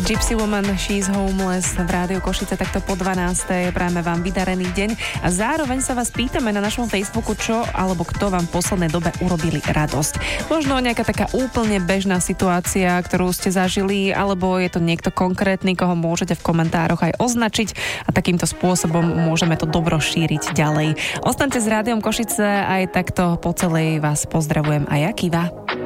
Gypsy Woman, She's Homeless v Rádiu Košice takto po 12. Prajeme vám vydarený deň a zároveň sa vás pýtame na našom Facebooku, čo alebo kto vám v poslednej dobe urobili radosť. Možno nejaká taká úplne bežná situácia, ktorú ste zažili, alebo je to niekto konkrétny, koho môžete v komentároch aj označiť a takýmto spôsobom môžeme to dobro šíriť ďalej. Ostaňte s Rádiom Košice, aj takto po celej vás pozdravujem a ja Kiva.